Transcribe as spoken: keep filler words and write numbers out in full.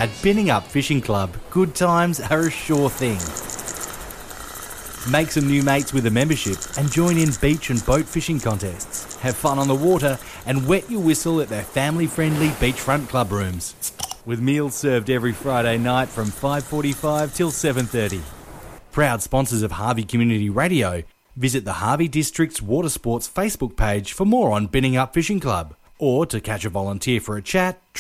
At Binning Up Fishing Club, good times are a sure thing. Make some new mates with a membership and join in beach and boat fishing contests. Have fun on the water and wet your whistle at their family-friendly beachfront club rooms. With meals served every Friday night from five forty-five till seven thirty. Proud sponsors of Harvey Community Radio. Visit the Harvey District's Water Sports Facebook page for more on Binning Up Fishing Club. Or to catch a volunteer for a chat,